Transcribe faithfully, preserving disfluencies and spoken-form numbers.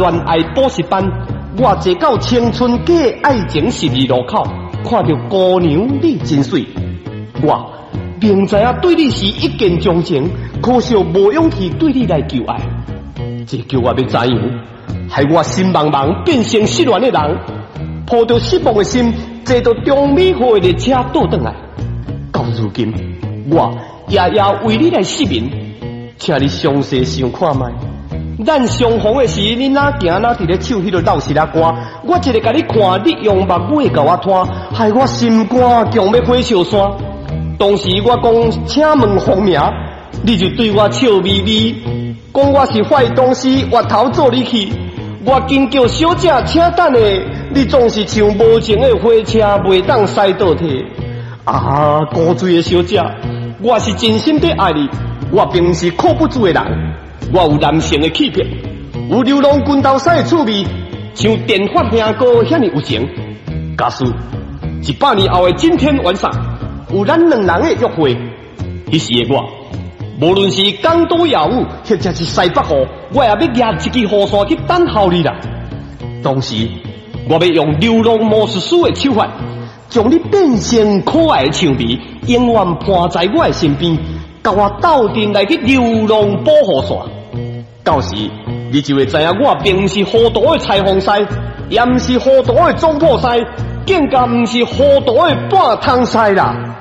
恋爱补习班，我坐到青春假爱情十字路口，看到姑娘你真水，我明知影对你是一见钟情，可惜无勇气对你来求爱。这叫我要怎样？害我心茫茫变成失恋的人，抱着失望的心，坐到中美号的列车倒转来。到如今，我夜夜为你来失眠，请你详细想看卖。咱相逢的时，你哪行哪伫咧唱迄个老实啊歌，我一个甲你看，你用目尾甲我拖，害我心肝强要火烧山。当时我讲请问方名，你就对我笑眯眯，讲我是坏东西，越头做你去。我紧叫小姐请等的，你总是像无情的火车，袂当驶倒退。啊，古锥的小姐，我是真心地爱你，我并不是靠不住的人。我有男性的气魄，有流浪军斗赛的趣味，像电发兄哥遐尼有情。假使一百年后的今天晚上，有咱两人的约会，迄时的我，无论是江都夜雾，或者是西北雨，我也要抓一支雨伞去等候你啦。当时，我要用流浪魔术师的手法，将你变成可爱的唱鼻，永远伴在我的身边，甲我斗阵来去流浪保护伞。到时，你就会知影我并不是糊涂的裁缝师，也不是糊涂的总铺师，更加不是糊涂的半桶师啦。